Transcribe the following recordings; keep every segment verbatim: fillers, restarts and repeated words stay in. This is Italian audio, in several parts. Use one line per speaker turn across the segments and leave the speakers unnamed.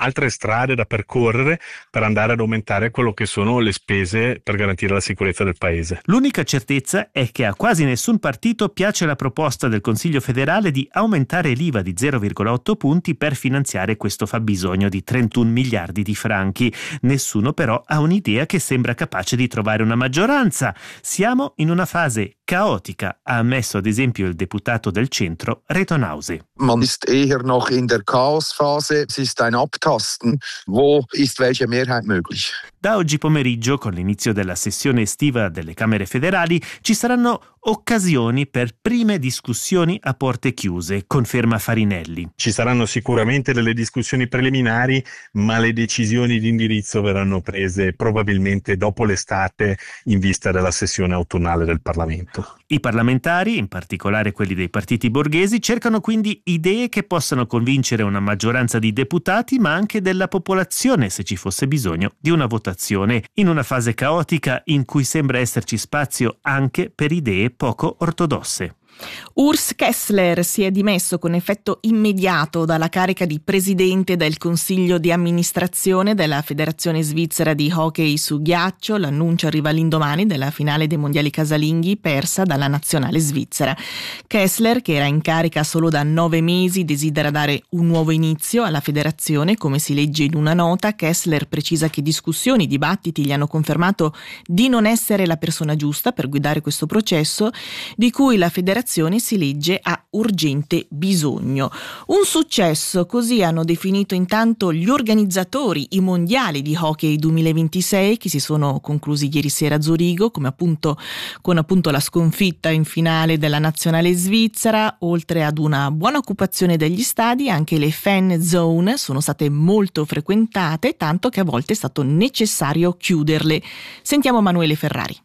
altre strade da percorrere per andare ad aumentare quello che sono le spese per garantire la sicurezza del paese.
L'unica certezza è che a quasi nessun partito piace la proposta del Consiglio federale di aumentare l'I V A di zero virgola otto punti per finanziare questo fabbisogno di trentuno miliardi di franchi. Nessuno però ha un'idea che sembra capace di trovare una maggioranza. Siamo in una fase caotica, ha ammesso ad esempio il deputato del centro Reto Nause.
Man ist eher noch in der Chaosphase. Es ist ein Abtasten. Wo ist welche Mehrheit möglich?
Da oggi pomeriggio, con l'inizio della sessione estiva delle Camere federali, ci saranno occasioni per prime discussioni a porte chiuse, conferma Farinelli.
Ci saranno sicuramente delle discussioni preliminari, ma le decisioni di indirizzo verranno prese probabilmente dopo l'estate in vista della sessione autunnale del Parlamento.
I parlamentari, in particolare quelli dei partiti borghesi, cercano quindi idee che possano convincere una maggioranza di deputati, ma anche della popolazione, se ci fosse bisogno di una votazione, in una fase caotica in cui sembra esserci spazio anche per idee poco ortodosse.
Urs Kessler si è dimesso con effetto immediato dalla carica di presidente del consiglio di amministrazione della Federazione Svizzera di Hockey su ghiaccio. L'annuncio arriva all'indomani della finale dei mondiali casalinghi persa dalla nazionale svizzera. Kessler, che era in carica solo da nove mesi, desidera dare un nuovo inizio alla federazione. Come si legge in una nota, Kessler precisa che discussioni, dibattiti gli hanno confermato di non essere la persona giusta per guidare questo processo, di cui la federazione si legge ha urgente bisogno. Un successo, così hanno definito intanto gli organizzatori i mondiali di hockey duemilaventisei, che si sono conclusi ieri sera a Zurigo, come appunto con appunto la sconfitta in finale della nazionale svizzera. Oltre ad una buona occupazione degli stadi, anche le fan zone sono state molto frequentate, tanto che a volte è stato necessario chiuderle. Sentiamo Manuele Ferrari.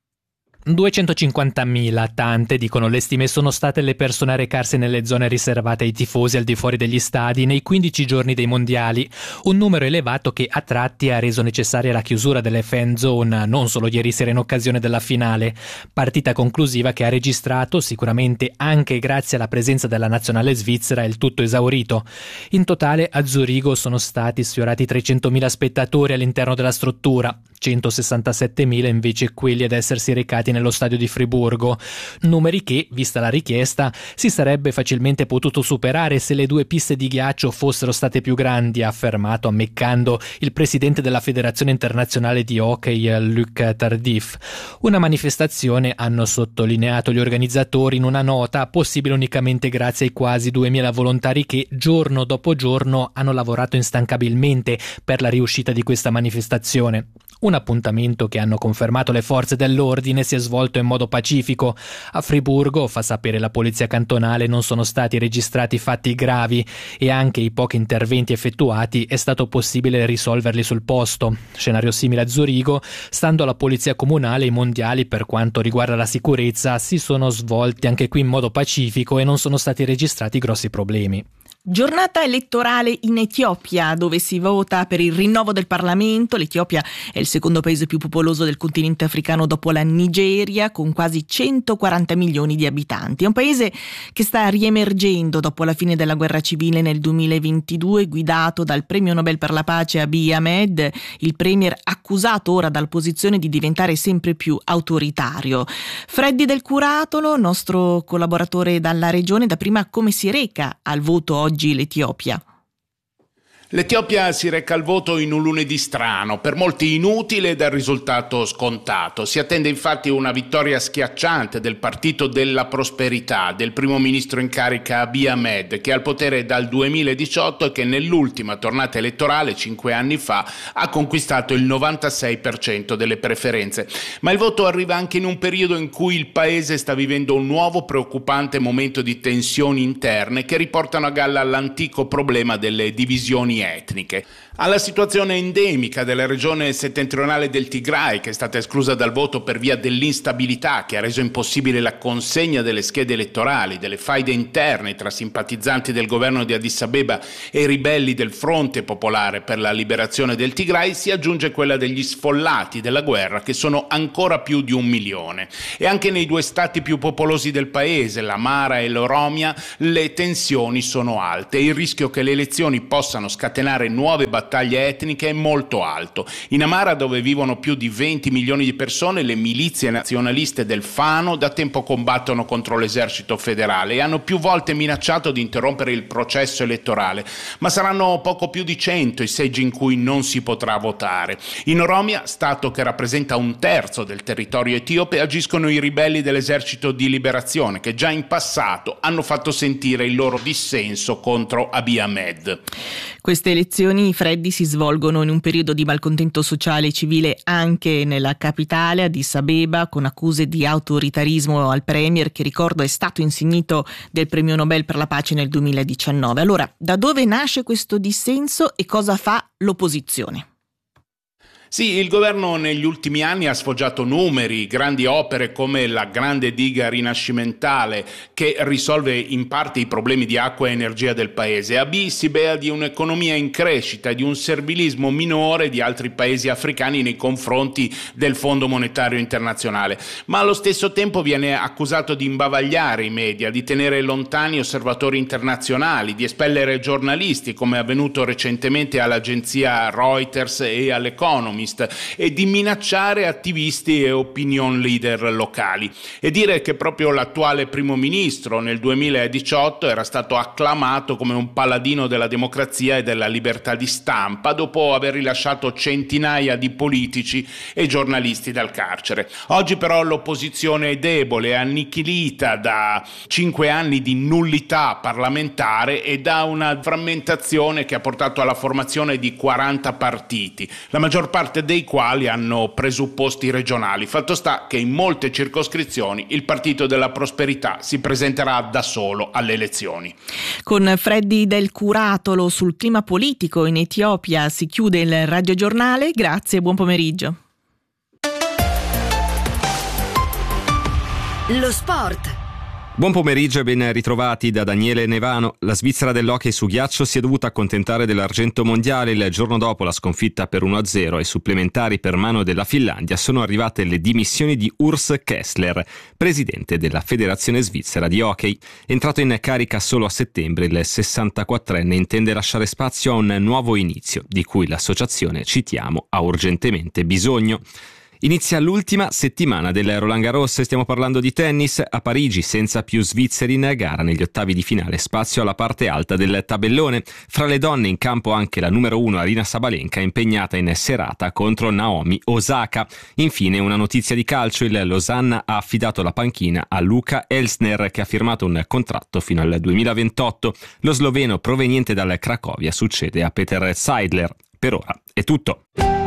duecentocinquantamila, tante, dicono le stime, sono state le persone a recarsi nelle zone riservate ai tifosi al di fuori degli stadi nei quindici giorni dei mondiali, un numero elevato che a tratti ha reso necessaria la chiusura delle fan zone, non solo ieri sera in occasione della finale, partita conclusiva che ha registrato, sicuramente anche grazie alla presenza della nazionale svizzera, il tutto esaurito. In totale a Zurigo sono stati sfiorati trecentomila spettatori all'interno della struttura, centosessantasettemila invece quelli ad essersi recati nello stadio di Friburgo, numeri che, vista la richiesta, si sarebbe facilmente potuto superare se le due piste di ghiaccio fossero state più grandi, ha affermato ammeccando il presidente della Federazione Internazionale di Hockey, Luc Tardif. Una manifestazione, hanno sottolineato gli organizzatori in una nota, possibile unicamente grazie ai quasi duemila volontari che giorno dopo giorno hanno lavorato instancabilmente per la riuscita di questa manifestazione. Un appuntamento che, hanno confermato le forze dell'ordine, si è svolto in modo pacifico. A Friburgo, fa sapere la polizia cantonale, non sono stati registrati fatti gravi e anche i pochi interventi effettuati è stato possibile risolverli sul posto. Scenario simile a Zurigo, stando alla polizia comunale, i mondiali per quanto riguarda la sicurezza si sono svolti anche qui in modo pacifico e non sono stati registrati grossi problemi.
Giornata elettorale in Etiopia, dove si vota per il rinnovo del Parlamento. L'Etiopia è il secondo paese più popoloso del continente africano dopo la Nigeria, con quasi centoquaranta milioni di abitanti. È un paese che sta riemergendo dopo la fine della guerra civile nel duemilaventidue, guidato dal premio Nobel per la pace Abiy Ahmed, il premier accusato ora dall'opposizione di diventare sempre più autoritario. Freddy Del Curatolo, nostro collaboratore dalla regione, dapprima come si reca al voto oggi l'Etiopia?
L'Etiopia si reca al voto in un lunedì strano, per molti inutile e dal risultato scontato. Si attende infatti una vittoria schiacciante del Partito della Prosperità, del primo ministro in carica Abiy Ahmed, che è al potere dal duemiladiciotto e che nell'ultima tornata elettorale, cinque anni fa, ha conquistato il novantasei per cento delle preferenze. Ma il voto arriva anche in un periodo in cui il paese sta vivendo un nuovo preoccupante momento di tensioni interne che riportano a galla l'antico problema delle divisioni etniche. Alla situazione endemica della regione settentrionale del Tigray, che è stata esclusa dal voto per via dell'instabilità che ha reso impossibile la consegna delle schede elettorali, delle faide interne tra simpatizzanti del governo di Addis Abeba e i ribelli del Fronte Popolare per la Liberazione del Tigray, si aggiunge quella degli sfollati della guerra, che sono ancora più di un milione. E anche nei due stati più popolosi del paese, l'Amara e l'Oromia, le tensioni sono alte e il rischio che le elezioni possano scatenare scatenare nuove battaglie etniche è molto alto. In Amara, dove vivono più di venti milioni di persone, le milizie nazionaliste del Fano da tempo combattono contro l'esercito federale e hanno più volte minacciato di interrompere il processo elettorale, ma saranno poco più di cento i seggi in cui non si potrà votare. In Oromia, stato che rappresenta un terzo del territorio etiope, agiscono i ribelli dell'esercito di liberazione che già in passato hanno fatto sentire il loro dissenso contro Abiy Ahmed.
Queste elezioni freddi si svolgono in un periodo di malcontento sociale e civile anche nella capitale, Addis Abeba, con accuse di autoritarismo al premier, che ricordo è stato insignito del premio Nobel per la pace nel duemiladiciannove. Allora, da dove nasce questo dissenso e cosa fa l'opposizione?
Sì, il governo negli ultimi anni ha sfoggiato numeri, grandi opere come la grande diga rinascimentale che risolve in parte i problemi di acqua e energia del paese. Abiy si bea di un'economia in crescita e di un servilismo minore di altri paesi africani nei confronti del Fondo Monetario Internazionale, ma allo stesso tempo viene accusato di imbavagliare i media, di tenere lontani osservatori internazionali, di espellere giornalisti, come è avvenuto recentemente all'agenzia Reuters e all'Economist, e di minacciare attivisti e opinion leader locali. E dire che proprio l'attuale primo ministro nel duemiladiciotto era stato acclamato come un paladino della democrazia e della libertà di stampa dopo aver rilasciato centinaia di politici e giornalisti dal carcere. Oggi però l'opposizione è debole, è annichilita da cinque anni di nullità parlamentare e da una frammentazione che ha portato alla formazione di quaranta partiti, la maggior parte dei quali hanno presupposti regionali. Fatto sta che in molte circoscrizioni il Partito della Prosperità si presenterà da solo alle elezioni.
Con Freddy Del Curatolo sul clima politico in Etiopia si chiude il radiogiornale. Grazie e buon pomeriggio.
Lo sport.
Buon pomeriggio e ben ritrovati da Daniele Nevano. La Svizzera dell'hockey su ghiaccio si è dovuta accontentare dell'argento mondiale. Il giorno dopo la sconfitta per uno a zero e supplementari per mano della Finlandia sono arrivate le dimissioni di Urs Kessler, presidente della Federazione Svizzera di Hockey. Entrato in carica solo a settembre, il sessantaquattrenne intende lasciare spazio a un nuovo inizio, di cui l'associazione, citiamo, ha urgentemente bisogno. Inizia l'ultima settimana del Roland Garros, stiamo parlando di tennis. A Parigi, senza più svizzeri in gara negli ottavi di finale, spazio alla parte alta del tabellone. Fra le donne in campo anche la numero uno Aryna Sabalenka, impegnata in serata contro Naomi Osaka. Infine una notizia di calcio: il Losanna ha affidato la panchina a Luca Elsner, che ha firmato un contratto fino al duemilaventotto. Lo sloveno proveniente dal Cracovia succede a Peter Seidler. Per ora è tutto.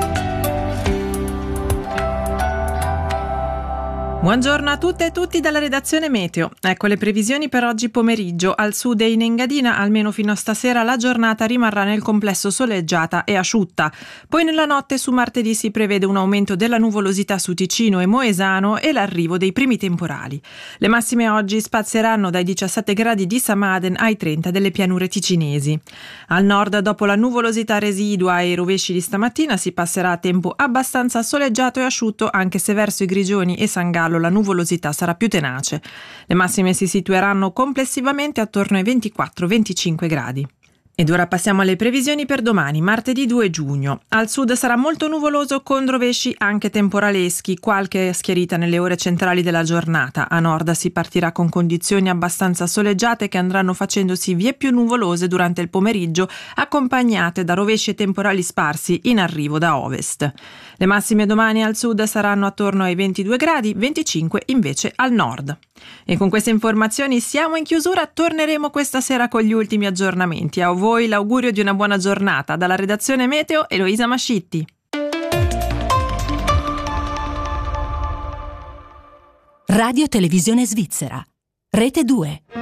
Buongiorno a tutte e tutti dalla redazione Meteo. Ecco le previsioni per oggi pomeriggio. Al sud e in Engadina, almeno fino a stasera, la giornata rimarrà nel complesso soleggiata e asciutta. Poi nella notte su martedì si prevede un aumento della nuvolosità su Ticino e Moesano e l'arrivo dei primi temporali. Le massime oggi spazieranno dai diciassette gradi di Samaden ai trenta delle pianure ticinesi. Al nord, dopo la nuvolosità residua e i rovesci di stamattina, si passerà a tempo abbastanza soleggiato e asciutto, anche se verso i Grigioni e San Gallo la nuvolosità sarà più tenace. Le massime si situeranno complessivamente attorno ai ventiquattro venticinque gradi. Ed ora passiamo alle previsioni per domani, martedì due giugno. Al sud sarà molto nuvoloso con rovesci anche temporaleschi, qualche schiarita nelle ore centrali della giornata. A nord si partirà con condizioni abbastanza soleggiate che andranno facendosi vie più nuvolose durante il pomeriggio, accompagnate da rovesci e temporali sparsi in arrivo da ovest. Le massime domani al sud saranno attorno ai ventidue gradi, venticinque invece al nord. E con queste informazioni siamo in chiusura, torneremo questa sera con gli ultimi aggiornamenti. A voi l'augurio di una buona giornata dalla redazione Meteo, Eloisa Mascitti.
Radio Televisione Svizzera, Rete due.